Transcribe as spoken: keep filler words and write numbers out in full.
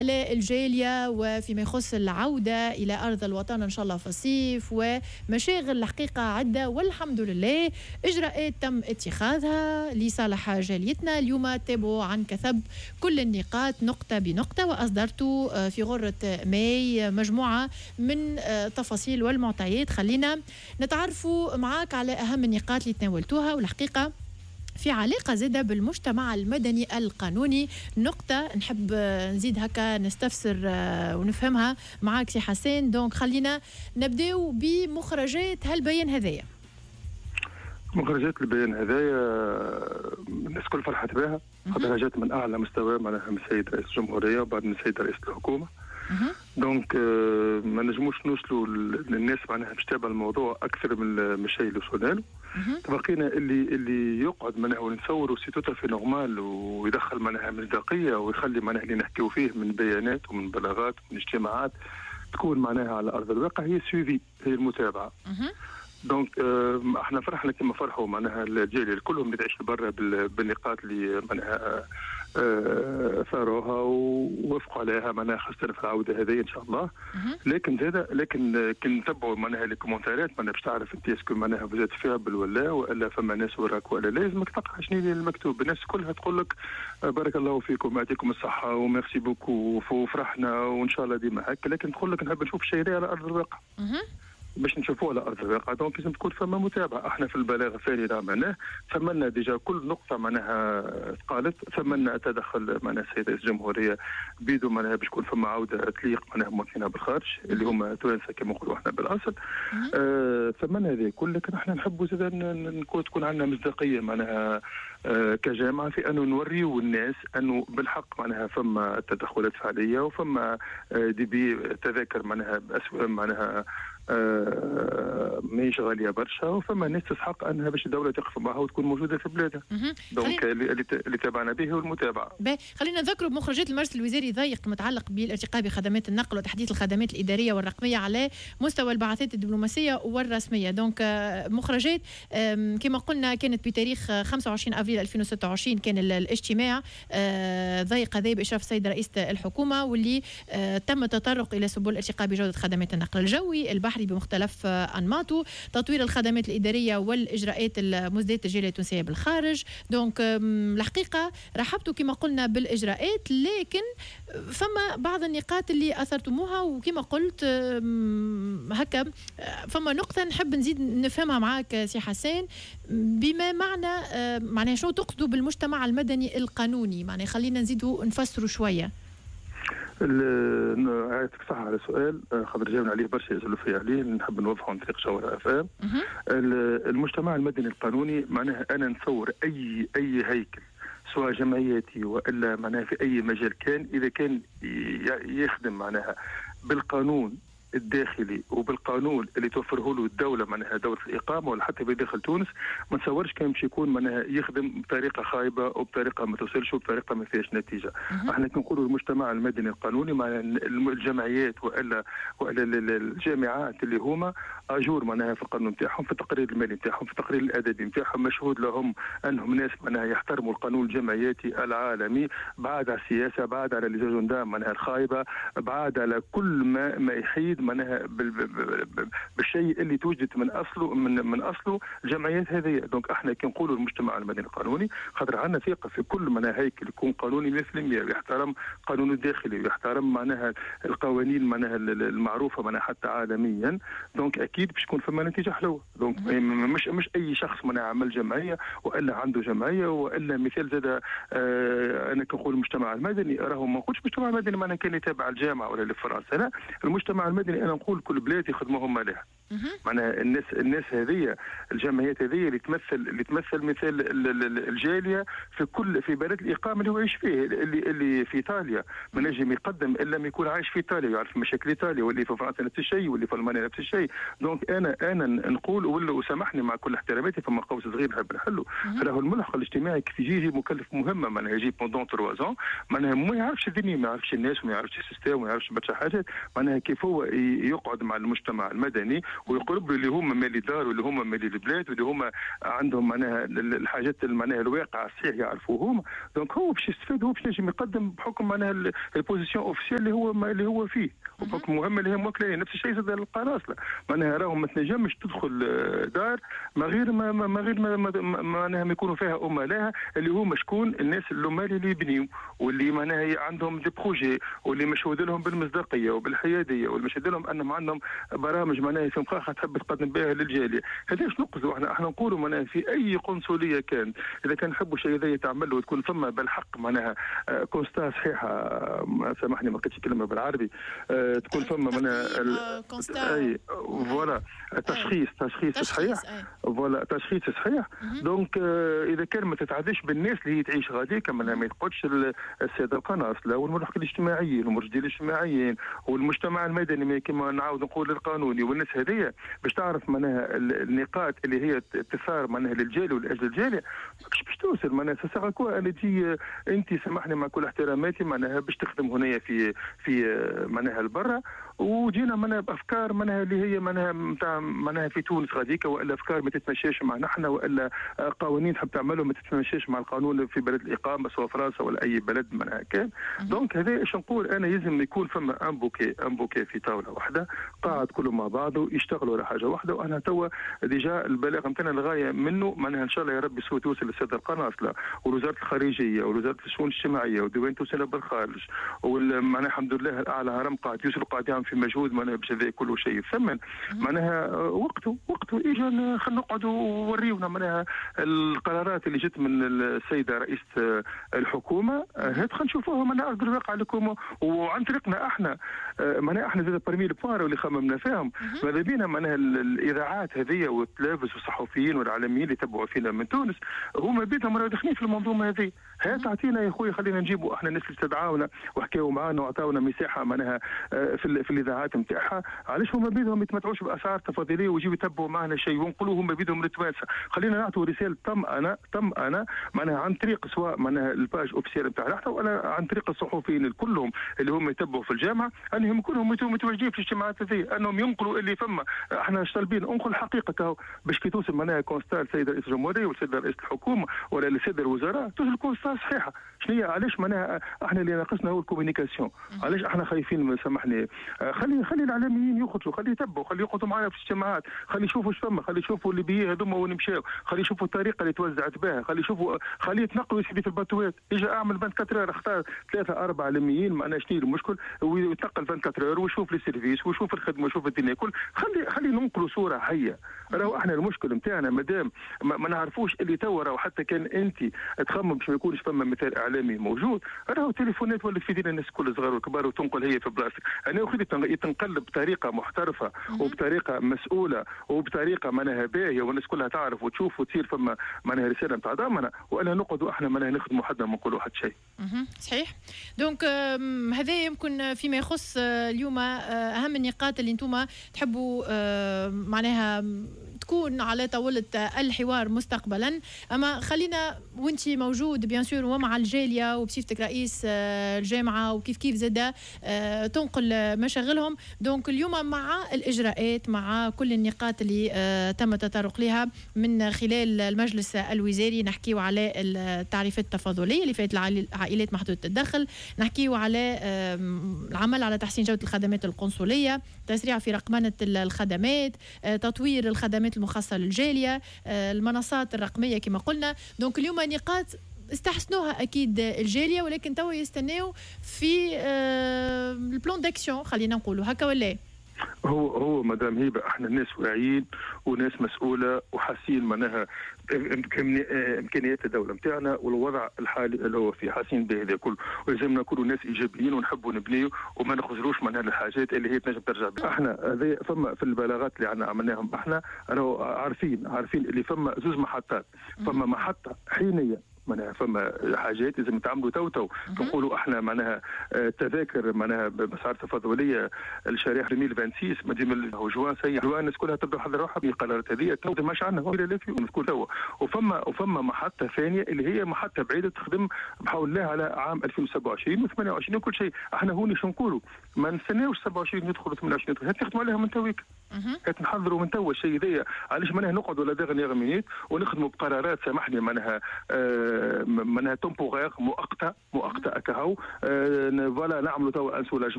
الجالية وفيما يخص العودة إلى أرض الوطن إن شاء الله في الصيف، ومشاغل الحقيقة عدة والحمد لله إجراءات تم اتخاذها لصالح جاليتنا. اليوم تابعوا عن كثب كل النقاط نقطة بنقطة، وأصدرت في غرة ماي مجموعة من تفاصيل والمعطيات. خلينا نتعرفوا معاك على أهم النقاط اللي تناولتوها، والحقيقة في علاقة زادة بالمجتمع المدني القانوني. نقطة نحب نزيد هكا نستفسر ونفهمها معاك سي حسين. دونك خلينا نبداو بمخرجات هالبيان هذايا. مخرجات البيان هذايا الناس كل فرحت بها، خاطرها جات من أعلى مستوى، معناها من السيد رئيس الجمهورية وبعد من السيد رئيس الحكومة. دونك ما نجموش نوصلوا للناس معناها باش تابع الموضوع اكثر من الشيء اللي وصلنا له. تبقينا اللي اللي يقعد معناها ونتصوروا سي توتا في نورمال ويدخل معناها مصداقيه ويخلي معناها اللي نحكيو فيه من بيانات ومن بلاغات ومن اجتماعات تكون معناها على ارض الواقع، هي سويفي، هي المتابعه. دونك اه احنا فرحنا كما فرحوا معناها الجاليه كلهم اللي تعيش برا بالنقاط اللي معناها اه ثاروها ووافقوا عليها معناها خاصه في العوده هذه ان شاء الله. لكن زاد لكن كي نتبعوا معناها لي كومنتارات معناها باش تعرف انت اسكو معناها فوزات فيابل ولا ولا فما ناس وراك ولا لازمك تقرا شنو اللي المكتوب. الناس كلها تقول لك بارك الله فيكم يعطيكم الصحه وميرسي بوكو وفرحنا وان شاء الله ديما هكا، لكن تقول لك نحب نشوف شيء على ارض الواقع باش نشوفوه على ارض الواقع. دونك لازم تكون فما متابعه. احنا في البلاغ الثاني اللي عملناه ثمنا ديجا كل نقطه معناها قالت، ثمنا تدخل معناها السيد رئيس الجمهوريه بيدو معناها باش تكون فما عوده تليق معناها مواطنينا بالخارج اللي هما توانسه كما نقولوا احنا بالاصل. آه ثمنا هذا كل، لكن احنا نحبوا زاد نكون تكون عندنا مصداقيه معناها آه كجامعه في انه نوريو الناس انه بالحق معناها فما تدخلات فعليه وفما آه دي بي تذاكر معناها باسواق معناها آه ماهيش غاليه برشا، وفما ناس تسحق انها باش الدوله تقف معها وتكون موجوده في بلادها. دونك اللي, اللي تابعنا به هو المتابعه. خلينا نذكروا بمخرجات المجلس الوزاري الضيق متعلق بالارتقاء بخدمات النقل وتحديث الخدمات الاداريه والرقميه على مستوى البعثات الدبلوماسيه والرسميه. دونك مخرجات كما قلنا كانت بتاريخ خمسة وعشرين افريل ألفين وستة وعشرين كان الاجتماع ضيق هذا باشراف السيد رئيس الحكومه، واللي تم التطرق الى سبل الارتقاء بجوده خدمات النقل الجوي البحري بمختلف انماطه، تطوير الخدمات الاداريه والاجراءات المزداده الجاليه التونسيه بالخارج. دونك الحقيقه رحبتوا كما قلنا بالاجراءات، لكن فما بعض النقاط اللي اثرتموها، وكما قلت هكا فما نقطه نحب نزيد نفهمها معاك سي حسين، بما معنى معناها شنو تقصدوا بالمجتمع المدني القانوني؟ معناها خلينا نزيدوا نفسروا شويه. عيطك صح على سؤال خاطر جاوبنا عليه برشا يسالوا فيه عليه، نحب نوضحه عن طريق شوارع افهام. المجتمع المدني القانوني معناها انا نتصور اي اي هيكل سواء جمعياتي والا معناها في اي مجال كان، اذا كان يخدم معناها بالقانون الداخلي وبالقانون اللي توفره له الدوله معناها دوله الاقامه ولا حتى بداخل تونس، ما نتصورش كان باش يكون معناها يخدم بطريقه خايبه وبطريقه ما توصلش وبطريقه ما فيهاش نتيجه. احنا كنقولوا المجتمع المدني القانوني مع الجمعيات والا والا الجامعات اللي هما اجور معناها في القانون نتاعهم، في التقرير المالي نتاعهم، في التقرير الادبي نتاعهم، مشهود لهم انهم ناس معناها يحترموا القانون الجمعياتي العالمي، بعد على السياسه، بعد على لجوجندا معناها الخايبه، بعد على كل ما ما يحيد معناها بالشيء اللي توجدت من اصله من من اصله الجمعيات هذه. دونك احنا كي نقولوا المجتمع المدني القانوني خاطر عندنا ثقه في كل معناها هيكل يكون قانوني مية بالمية ويحترم قانونه الداخلي ويحترم معناها القوانين معناها المعروفه معناها حتى عالميا. دونك اكيد باش يكون فما نتيجه حلوه. دونك مش مش اي شخص معناها عمل جمعيه والا عنده جمعيه والا مثال زاد. آه انا كنقول المجتمع المدني راهو ما نقولش المجتمع المدني معناها كان يتابع الجامعه ولا اللي في فرنسا، لا، المجتمع المدني انا نقول كل بلاد يخدموهم عليها. معناها الناس الناس هذه الجمعيات هذه اللي تمثل اللي تمثل مثال الجاليه في كل في بلد الاقامه اللي هو يعيش فيه، اللي اللي في ايطاليا ما نجم يقدم الا لما يكون عايش في ايطاليا يعرف مشاكل ايطاليا، واللي في فرنسا نفس الشيء، واللي في المانيا نفس الشيء. دونك انا انا نقول ولا وسامحني مع كل احتراماتي فما قوس صغير نحب نحله، راهو الملحق الاجتماعي كيف يجي مكلف مهمه معناها يجي بوندون ثلاثة ans معناها ما يعرفش الدنيا، ما يعرفش الناس وما يعرفش السيستم وما يعرفش برشا حاجات، معناها كيف هو يقعد مع المجتمع المدني ويقرب له اللي هم مالي دار واللي هم مالي البلاد واللي هم عندهم معناها الحاجات معناها الواقع الصحيح يعرفوهم. دونك هو باش يستفاد، هو باش ينجم يقدم بحكم معناها البوزيسيون اوفيسيال اللي هو اللي هو فيه وبحكم المهمه اللي هي موكله. نفس الشيء زاد القناصله، معناها راهم ما تنجمش تدخل دار ما غير ما ما غير ما معناها ما يكونوا فيها املاء اللي هما شكون الناس العمال اللي يبنيوا واللي معناها عندهم دي بروجي واللي مشهود لهم بالمصداقيه وبالحياديه واللي مشهود لهم انهم عندهم برامج معناها في مخاخه تحب تقدم بها للجاليه. هذاش نقصدوا احنا احنا نقولوا معناها في اي قنصليه كان اذا كان نحبوا شيء ذا يتعمل وتكون ثم بالحق معناها كونستا صحيحه، سامحني ما لقيتش كلمه بالعربي، تكون ثم معناها اي فوالا تشخيص تشخيص صحيح فوالا تشخيص صحيح. دونك اذا كان ما تتعداش بالناس اللي هي تعيش غاديك معناها ما يتقعدش الساده القناصله والملحقين الاجتماعيين والمرشدين الاجتماعيين والمجتمع المدني كما نعاود نقول القانوني والناس هذيا باش تعرف معناها النقاط اللي هي تثار معناها للجالي ولاجل الجالي ماكش باش توصل معناها سا كوا انا تجي انت سامحني مع كل احتراماتي معناها باش تخدم هنا في في معناها البرة وجينا معناها بافكار معناها اللي هي معناها نتاع معناها في تونس غاديك والا افكار ما تتمشاش مع نحن والا قوانين تحب تعملهم ما تتمشاش مع القانون في بلد الاقامه سواء فرنسا ولا اي بلد معناها كان. دونك هذا ايش نقول انا يلزم يكون فما ان بوكي ان بوكي في طاوله واحده قاعد كلهم مع بعض يشتغلوا على حاجه واحده. وانا توا ديجا البلاغ نتاعنا الغايه منه معناها ان شاء الله يا ربي سوء توصل للساده القناصله ووزاره الخارجيه ووزاره الشؤون الاجتماعيه وديوان توصل بالخارج ومعناها الحمد لله الاعلى هرم قاعد يوصلوا قاعد في مجهود معناها باش هذا كله شيء يثمن معناها وقته وقته اجا خلينا نقعدوا ووريونا معناها القرارات اللي جت من السيده رئيسه الحكومه هات خلينا نشوفوها معناها ارض الواقع لكم وعن طريقنا احنا معناها احنا زاد برمي البوار اللي خممنا فيهم ماذا بينا معناها الاذاعات هذه والتلفز والصحفيين والاعلاميين اللي تبعوا فينا من تونس هما بيتهم راهو داخلين في المنظومه هذه. هات اعطينا يا خويا خلينا نجيبوا احنا الناس اللي استدعاونا وحكاوا معانا وعطاونا مساحه معناها في, في الاذاعات نتاعها علاش هما بيدهم ما يتمتعوش باسعار تفاضليه ويجيو يتبعوا معنا شيء ونقولوا هما بيدهم للتوانسه. خلينا نعطوا رساله طمأنه طمأنه معناها عن طريق سواء معناها الباج اوفيسيال نتاعنا حتى ولا عن طريق الصحفيين كلهم اللي هم يتبعوا في الجامعه انهم يكونوا متواجدين في الاجتماعات هذه انهم ينقلوا اللي فما احنا طالبين انقل الحقيقه كهو باش كي توصل معناها كونستا السيد رئيس الجمهوريه والسيد رئيس الحكومه ولا السيد الوزراء توصل كونستا صحيحه. شنو هي علاش معناها احنا اللي ناقصنا هو الكوميونيكاسيون. علاش احنا خايفين سامحني خلي خلي الاعلاميين يخرجوا خلي يتبعوا خلي يقعدوا معايا في الاجتماعات خلي يشوفوا ايش فما خلي يشوفوا اللي بيه هذوما وين مشاو خلي يشوفوا الطريقه اللي توزعت بها خلي يشوفوا خلي يتنقلوا سيدي في الباتوات يجي اعمل أربعة وعشرين اور اختار ثلاثه اربعه اعلاميين معناها شنو المشكل ويتنقل أربعة وعشرين اور ويشوف لي سيرفيس ويشوف الخدمه ويشوف الدنيا كل خلي خلي ننقلوا صوره حيه. راهو احنا المشكل نتاعنا مادام ما, ما نعرفوش اللي تو راهو حتى كان انت تخمم باش ما يكونش فما مثال اعلامي موجود راهو تليفونات ولات في دينا الناس الكل الصغار والكبار وتنقل هي في بلاصتك. انا اخذ يتنقل بطريقه محترفه وبطريقه مسؤوله وبطريقه معناها باهيه والناس كلها تعرف وتشوف وتصير فما معناها رساله نتاع ضامنه وانا نقعدوا احنا معناها نخدموا حدا ما نقولوا حتى شيء. صحيح. دونك هذا يمكن فيما يخص اليوم اهم النقاط اللي انتم تحبوا معناها تكون على طاولة الحوار مستقبلا. أما خلينا وانت موجود بيان سور ومع الجالية وبصفتك رئيس الجامعة وكيف كيف زاد تنقل مشاغلهم. دونك اليوم مع الإجراءات مع كل النقاط اللي تم التطرق لها من خلال المجلس الوزاري نحكيو على التعريفات التفاضلية اللي فاتت العائلات محدودة الدخل نحكيو على العمل على تحسين جودة الخدمات القنصلية تسريع في رقمنة الخدمات تطوير الخدمات المخصصة للجالية المنصات الرقمية كما قلنا. دونك اليوم نقاط استحسنوها أكيد الجالية ولكن توا يستناو في البلان داكسيون خلينا نقولوا هكا ولا هو هو مدام هيبه احنا ناس واعيين وناس مسؤوله وحاسين معناها امكانيات الدوله نتاعنا والوضع الحالي اللي هو فيه حاسين به هذا كله ولازمنا نكونوا ناس ايجابيين ونحبوا نبنيو وما نخزروش معناها الحاجات اللي هي تنجم ترجع بها. احنا هذا فما في البلاغات اللي عنا عملناهم احنا راهو عارفين عارفين اللي فما زوج محطات فما محطه حينيه معناها فما حاجات لازم تعملوا تو تو نقولوا احنا معناها تذاكر معناها باسعار تفاضليه الشريحه ألفين وستة وعشرين مديم جوان سي جوان الناس كلها تبدا حضر روحها بالقرارات هذه تو ماش عندنا هو لا في ونذكر توا وفما وفما محطه ثانيه اللي هي محطه بعيده تخدم بحول الله على عام ألفين وسبعة وعشرين وثمانية وعشرين وكل شيء. احنا هوني شو نقولوا ما نستناوش سبعة وعشرين يدخلوا ثمانية وعشرين يدخلوا نخدموا عليها من تويك كانت نحضروا من توا الشيء ذا علاش معناها نقعدوا لا داغ نيغمينيت ونخدموا بقرارات سامحني معناها آه معناها تومبوغير مؤقته مؤقته اكاهو آه فوالا نعملوا توا ان سولاج